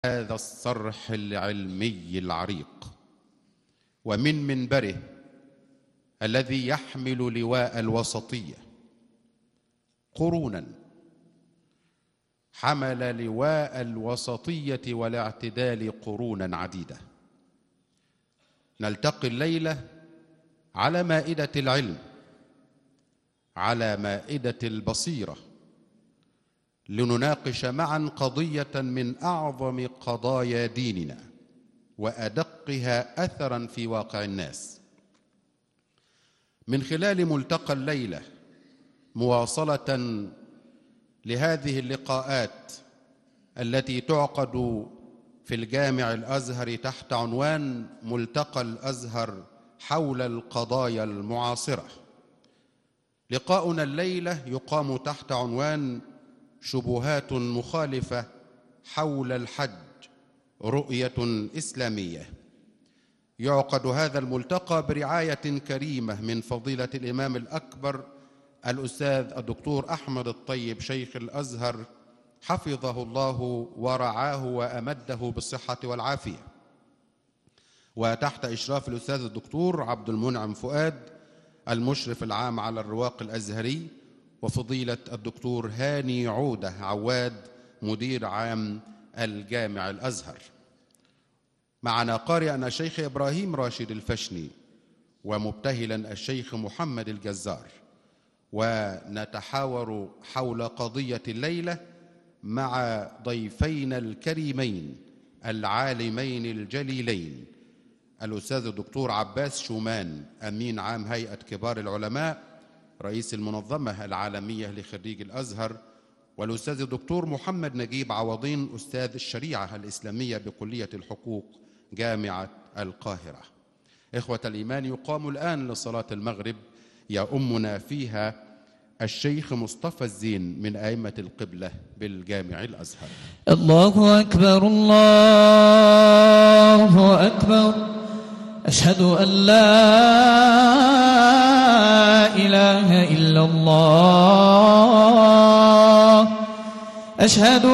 هذا الصرح العلمي العريق ومن منبره الذي يحمل لواء الوسطية قرونا، حمل لواء الوسطية والاعتدال قرونا عديدة. نلتقي الليلة على مائدة العلم، على مائدة البصيرة، لنناقش معا قضية من أعظم قضايا ديننا وأدقها أثرا في واقع الناس. من خلال ملتقى الليلة مواصلة لهذه اللقاءات التي تعقد في الجامع الأزهري تحت عنوان ملتقى الأزهر حول القضايا المعاصرة، لقاؤنا الليلة يقام تحت عنوان شبهات مخالفة حول الحج، رؤية إسلامية. يعقد هذا الملتقى برعاية كريمة من فضيلة الإمام الأكبر الأستاذ الدكتور أحمد الطيب شيخ الأزهر حفظه الله ورعاه وأمده بالصحة والعافية، وتحت إشراف الأستاذ الدكتور عبد المنعم فؤاد المشرف العام على الرواق الأزهري، وفضيلة الدكتور هاني عودة عواد مدير عام الجامع الأزهر. معنا قارئنا الشيخ إبراهيم راشد الفشني ومبتهلا الشيخ محمد الجزار، ونتحاور حول قضية الليلة مع ضيفينا الكريمين العالمين الجليلين الأستاذ الدكتور عباس شومان أمين عام هيئة كبار العلماء رئيس المنظمة العالمية لخريج الأزهر، والأستاذ الدكتور محمد نجيب عوضين أستاذ الشريعة الإسلامية بكلية الحقوق جامعة القاهرة. إخوة الإيمان، يقام الآن لصلاة المغرب يؤمنا فيها الشيخ مصطفى الزين من أئمة القبلة بالجامع الأزهر. الله أكبر الله أكبر، أشهد أن لا إله إلا الله، أشهد